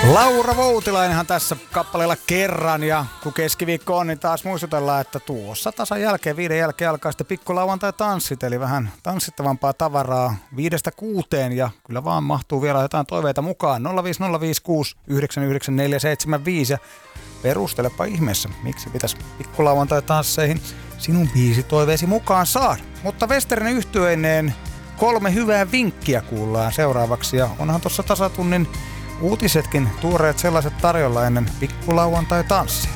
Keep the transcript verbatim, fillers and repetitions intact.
Laura Voutilainenhan tässä kappaleella kerran, ja kun keskiviikko on, niin taas muistutellaan, että tuossa tasan jälkeen, viiden jälkeen alkaa sitten pikkulauantai-tanssit, eli vähän tanssittavampaa tavaraa viidestä kuuteen, ja kyllä vaan mahtuu vielä jotain toiveita mukaan. nolla viisi nolla viisi kuusi yhdeksän yhdeksän neljä seitsemän viisi, ja perustelepa ihmeessä, miksi pitäisi pikkulauantai-tansseihin sinun biisitoiveesi mukaan saada. Mutta Westerinen yhtyeineen kolme hyvää vinkkiä kuullaan seuraavaksi, ja onhan tuossa tasatunnin uutisetkin tuoreet sellaiset tarjolla ennen pikkulauantai-tanssia.